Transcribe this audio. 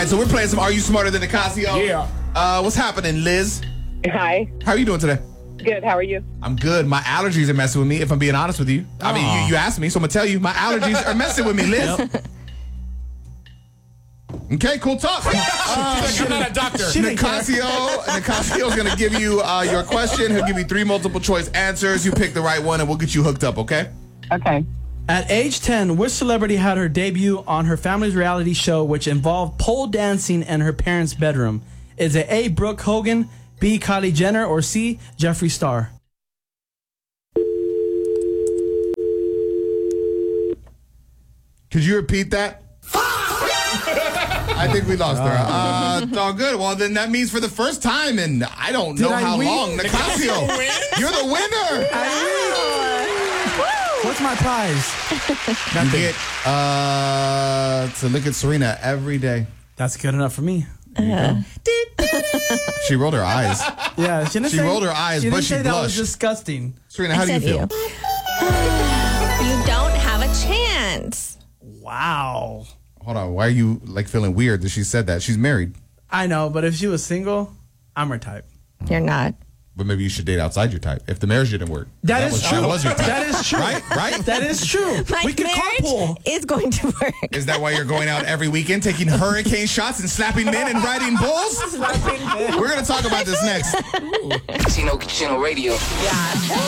right, so we're playing some Are You Smarter Than Nicasio? Yeah. What's happening, Liz? Hi. How are you doing today? Good. How are you? I'm good. My allergies are messing with me, if I'm being honest with you. I mean, you asked me, so I'm going to tell you. My allergies are messing with me, Liz. Okay, cool talk. I'm not a doctor. Nicasio's going to give you your question. He'll give you 3 multiple choice answers. You pick the right one, and we'll get you hooked up, okay? Okay. At age 10, which celebrity had her debut on her family's reality show, which involved pole dancing in her parents' bedroom? Is it A, Brooke Hogan, B, Kylie Jenner, or C, Jeffree Star? Could you repeat that? I think we lost her. It's all good. Well, then that means for the first time in I don't know how long, Nicasio, you're the winner. What's my prize? You get to look at Serena every day. That's good enough for me. She rolled her eyes. Yeah, She rolled her eyes, she but didn't she say that was blushed. disgusting. Serena, how do you feel? You don't have a chance. Wow. Hold on. Why are you feeling weird that she said that? She's married. I know, but if she was single, I'm her type. You're not. But maybe you should date outside your type if the marriage didn't work. That is true. That was your type. That is true. Right? That is true. My We can marriage carpool. is going to work. Is that why you're going out every weekend taking hurricane shots and slapping men and riding bulls? We're going to talk about this next. Chino Radio.